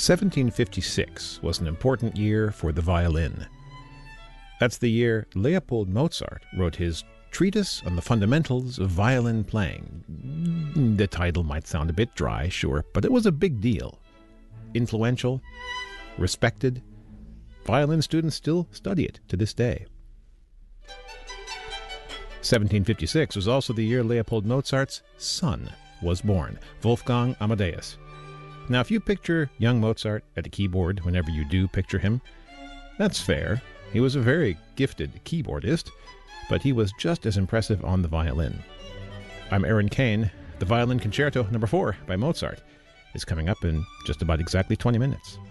1756 was an important year for the violin. That's the year Leopold Mozart wrote his Treatise on the Fundamentals of Violin Playing. The title might sound a bit dry, sure, but it was a big deal. Influential, respected. Violin students still study it to this day. 1756 was also the year Leopold Mozart's son was born, Wolfgang Amadeus. Now, if you picture young Mozart at a keyboard whenever you do picture him, that's fair. He was a very gifted keyboardist, but he was just as impressive on the violin. I'm Aaron Kane. The Violin Concerto No. 4 by Mozart is coming up in just about exactly 20 minutes.